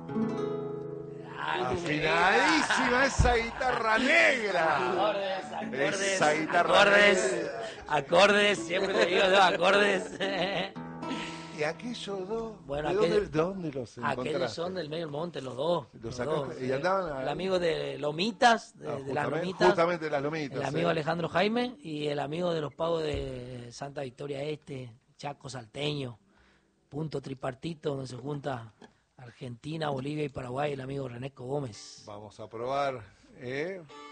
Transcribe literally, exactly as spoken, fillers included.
Afinadísima esa guitarra negra. Acordes, acordes, Esa guitarra acordes, negra. acordes, siempre te digo dos acordes. ¿Y aquellos dos? Bueno, ¿De, aquel, dónde, ¿De dónde los encontraste? Aquellos son del medio del monte, los dos. Los los sacaste, dos. y andaban a... El amigo de Lomitas, de, ah, de las justamente, Lomitas. Justamente de las Lomitas. El amigo eh. Alejandro Jaime y el amigo de los pagos de Santa Victoria Este, Chaco Salteño. Punto tripartito donde se junta Argentina, Bolivia y Paraguay, el amigo Reneco Gómez. Vamos a probar, ¿eh?